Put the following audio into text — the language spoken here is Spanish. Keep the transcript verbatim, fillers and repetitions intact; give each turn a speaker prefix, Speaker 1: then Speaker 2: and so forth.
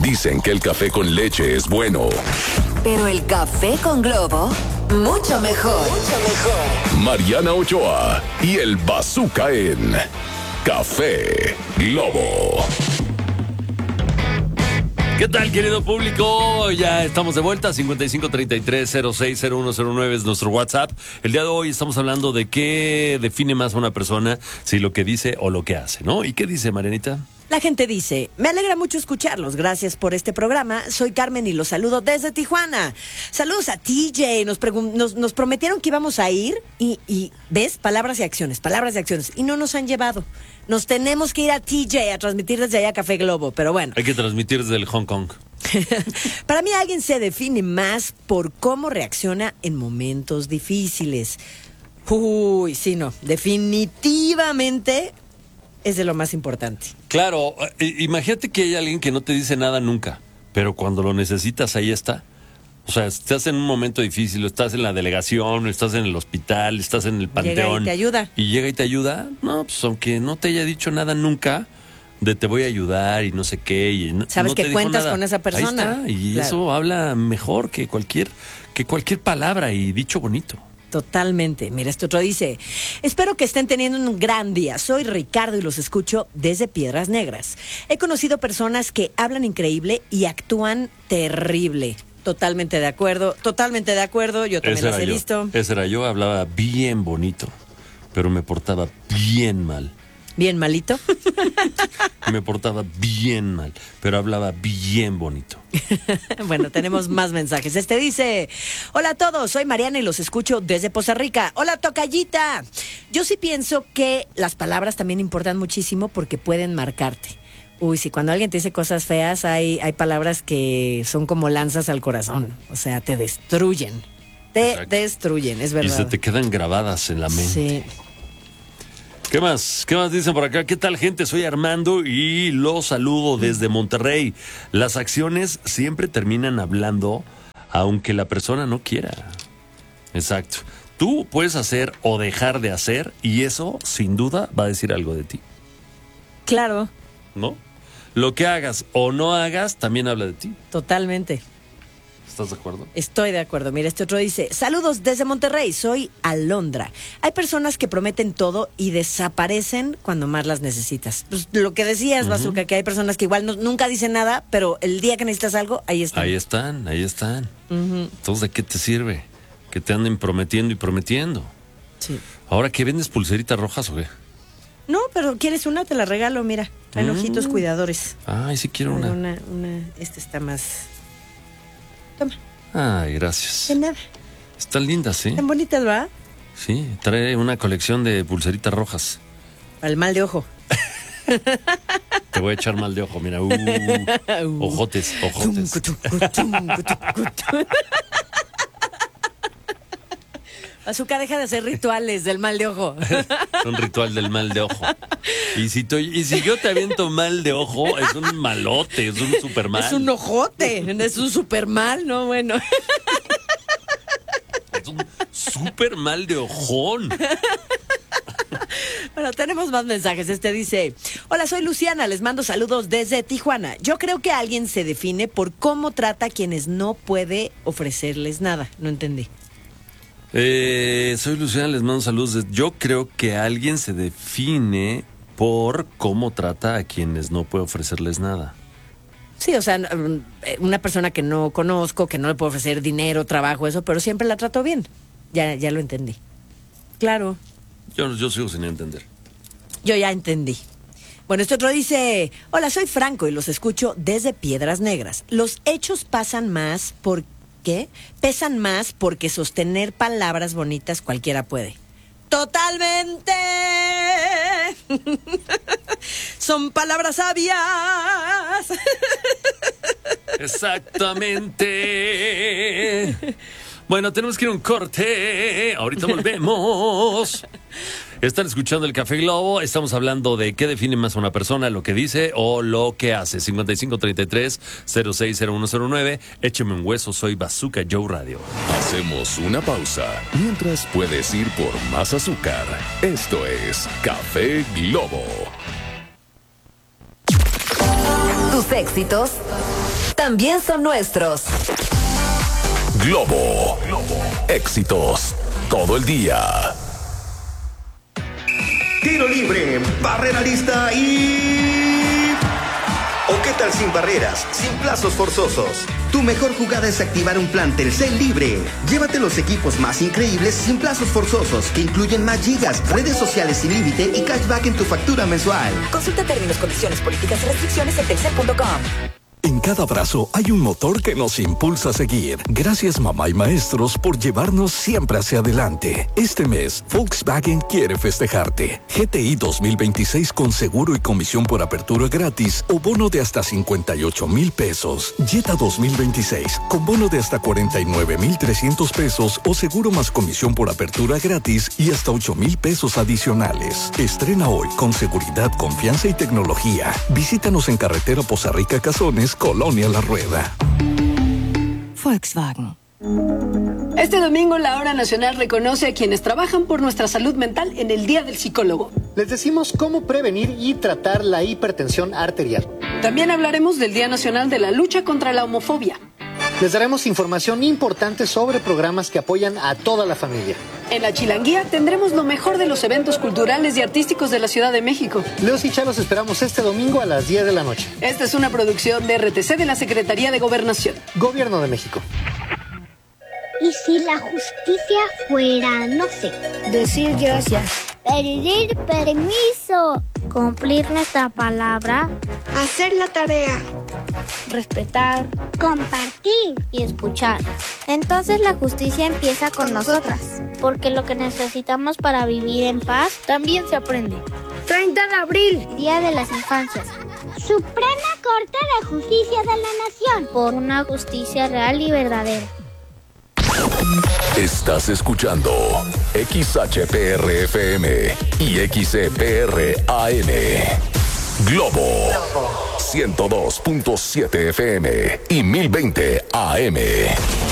Speaker 1: Dicen que el café con leche es bueno.
Speaker 2: Pero el café con Globo, mucho mejor. Mucho mejor.
Speaker 1: Mariana Ochoa y el Bazooka en Café Globo.
Speaker 3: ¿Qué tal, querido público? Ya estamos de vuelta. cincuenta y cinco treinta y tres cero seis cero uno cero nueve es nuestro WhatsApp. El día de hoy estamos hablando de qué define más a una persona, si lo que dice o lo que hace, ¿no? ¿Y qué dice, Marianita?
Speaker 4: La gente dice, me alegra mucho escucharlos, gracias por este programa, soy Carmen y los saludo desde Tijuana. Saludos a T J, nos, nos, nos prometieron que íbamos a ir y, y, ¿ves? Palabras y acciones, palabras y acciones, y no nos han llevado. Nos tenemos que ir a T J a transmitir desde allá Café Globo, pero bueno.
Speaker 3: Hay que transmitir desde el Hong Kong.
Speaker 4: Para mí alguien se define más por cómo reacciona en momentos difíciles. Uy, sí, no, definitivamente es de lo más importante.
Speaker 3: Claro, imagínate que hay alguien que no te dice nada nunca, pero cuando lo necesitas, ahí está. O sea, estás en un momento difícil, estás en la delegación, estás en el hospital, estás en el panteón.
Speaker 4: Llega y te ayuda.
Speaker 3: Y llega y te ayuda. No, pues aunque no te haya dicho nada nunca, de te voy a ayudar y no sé qué. Y no,
Speaker 4: Sabes
Speaker 3: no
Speaker 4: que
Speaker 3: te
Speaker 4: cuentas
Speaker 3: nada.
Speaker 4: con esa persona.
Speaker 3: Ahí está, y
Speaker 4: claro.
Speaker 3: Eso habla mejor que cualquier, que cualquier palabra y dicho bonito.
Speaker 4: Totalmente. Mira, este otro dice, espero que estén teniendo un gran día. Soy Ricardo y los escucho desde Piedras Negras. He conocido personas que hablan increíble y actúan terrible. Totalmente de acuerdo, totalmente de acuerdo. Yo también las he
Speaker 3: yo.
Speaker 4: visto.
Speaker 3: Ese era yo, hablaba bien bonito, pero me portaba bien mal.
Speaker 4: ¿Bien malito?
Speaker 3: Me portaba bien mal, pero hablaba bien bonito.
Speaker 4: Bueno, tenemos más mensajes. Este dice, hola a todos, soy Mariana y los escucho desde Poza Rica. Hola, tocallita. Yo sí pienso que las palabras también importan muchísimo porque pueden marcarte. Uy, sí, cuando alguien te dice cosas feas, hay, hay palabras que son como lanzas al corazón. O sea, te destruyen. Te Exacto. destruyen, es verdad.
Speaker 3: Y se te quedan grabadas en la mente.
Speaker 4: Sí.
Speaker 3: ¿Qué más? ¿Qué más dicen por acá? ¿Qué tal, gente? Soy Armando y los saludo desde Monterrey. Las acciones siempre terminan hablando, aunque la persona no quiera. Exacto. Tú puedes hacer o dejar de hacer y eso, sin duda, va a decir algo de ti.
Speaker 4: Claro.
Speaker 3: ¿No? Lo que hagas o no hagas también habla de ti.
Speaker 4: Totalmente.
Speaker 3: ¿Estás de acuerdo?
Speaker 4: Estoy de acuerdo. Mira, este otro dice, saludos desde Monterrey, soy Alondra. Hay personas que prometen todo y desaparecen cuando más las necesitas. Pues lo que decías, uh-huh. Bazooka, que hay personas que igual no, nunca dicen nada, pero el día que necesitas algo, ahí están.
Speaker 3: Ahí están, ahí están.
Speaker 4: Uh-huh.
Speaker 3: Entonces, ¿de qué te sirve? Que te anden prometiendo y prometiendo.
Speaker 4: Sí.
Speaker 3: ¿Ahora qué vendes, pulseritas rojas o qué?
Speaker 4: No, pero ¿quieres una? Te la regalo, mira. Traen mm. ojitos cuidadores.
Speaker 3: Ay, sí quiero una.
Speaker 4: una. Una, esta está más... Toma.
Speaker 3: Ay, gracias.
Speaker 4: De nada.
Speaker 3: Están lindas, ¿sí?
Speaker 4: Están bonitas, ¿va?
Speaker 3: Sí, trae una colección de pulseritas rojas.
Speaker 4: Para el mal de ojo.
Speaker 3: Te voy a echar mal de ojo, mira. Uh, uh. Ojotes, ojotes.
Speaker 4: Azúcar, deja de hacer rituales del mal de ojo.
Speaker 3: Un ritual del mal de ojo. Y si, te, y si yo te aviento mal de ojo, es un malote, es un super mal.
Speaker 4: Es un ojote, es un super mal, ¿no? Bueno.
Speaker 3: Es un super mal de ojón.
Speaker 4: Bueno, tenemos más mensajes. Este dice, hola, soy Luciana, les mando saludos desde Tijuana. Yo creo que alguien se define por cómo trata a quienes no puede ofrecerles nada. No entendí.
Speaker 3: Eh, soy Luciana, les mando saludos. Yo creo que alguien se define por cómo trata a quienes no puede ofrecerles nada.
Speaker 4: Sí, o sea, una persona que no conozco, que no le puedo ofrecer dinero, trabajo, eso, pero siempre la trato bien. Ya, ya lo entendí. Claro.
Speaker 3: Yo, yo sigo sin entender.
Speaker 4: Yo ya entendí. Bueno, este otro dice, hola, soy Franco y los escucho desde Piedras Negras. Los hechos pasan más por ¿Qué? Pesan más porque sostener palabras bonitas cualquiera puede. ¡Totalmente! Son palabras sabias.
Speaker 3: Exactamente. Bueno, tenemos que ir a un corte. Ahorita volvemos. Están escuchando el Café Globo. Estamos hablando de qué define más a una persona, lo que dice o lo que hace. cincuenta y cinco treinta y tres cero seis cero uno cero nueve. Écheme un hueso, soy Bazooka Joe Radio.
Speaker 1: Hacemos una pausa. Mientras puedes ir por más azúcar. Esto es Café Globo.
Speaker 2: Tus éxitos también son nuestros.
Speaker 1: Globo. Éxitos todo el día.
Speaker 5: Tiro libre, barrera lista y... ¿O qué tal sin barreras, sin plazos forzosos? Tu mejor jugada es activar un plan Telcel libre. Llévate los equipos más increíbles sin plazos forzosos, que incluyen más gigas, redes sociales sin límite y cashback en tu factura mensual.
Speaker 2: Consulta términos, condiciones, políticas y restricciones en telcel punto com.
Speaker 6: En cada brazo hay un motor que nos impulsa a seguir. Gracias, mamá y maestros, por llevarnos siempre hacia adelante. Este mes, Volkswagen quiere festejarte. G T I dos mil veintiséis con seguro y comisión por apertura gratis o bono de hasta cincuenta y ocho mil pesos. Jetta dos mil veintiséis con bono de hasta cuarenta y nueve mil trescientos pesos o seguro más comisión por apertura gratis y hasta ocho mil pesos adicionales. Estrena hoy con seguridad, confianza y tecnología. Visítanos en carretera Poza Rica Cazones, Colonia La Rueda.
Speaker 7: Volkswagen. Este domingo la Hora Nacional reconoce a quienes trabajan por nuestra salud mental en el Día del Psicólogo.
Speaker 8: Les decimos cómo prevenir y tratar la hipertensión arterial.
Speaker 7: También hablaremos del Día Nacional de la Lucha contra la Homofobia.
Speaker 8: Les daremos información importante sobre programas que apoyan a toda la familia.
Speaker 7: En la Chilanguía tendremos lo mejor de los eventos culturales y artísticos de la Ciudad de México.
Speaker 8: Leos y Chalos esperamos este domingo a las diez de la noche.
Speaker 7: Esta es una producción de R T C de la Secretaría de Gobernación.
Speaker 8: Gobierno de México.
Speaker 9: ¿Y si la justicia fuera, no sé,
Speaker 10: decir gracias,
Speaker 9: pedir permiso, cumplir nuestra palabra,
Speaker 10: hacer la tarea,
Speaker 9: respetar, compartir y escuchar? Entonces la justicia empieza con nosotras, porque lo que necesitamos para vivir en paz también se aprende.
Speaker 10: treinta de abril,
Speaker 9: Día de las Infancias. Suprema Corte de Justicia de la Nación, por una justicia real y verdadera.
Speaker 1: Estás escuchando X H P R F M y X E P R A M. Globo ciento dos punto siete F M y mil veinte A M.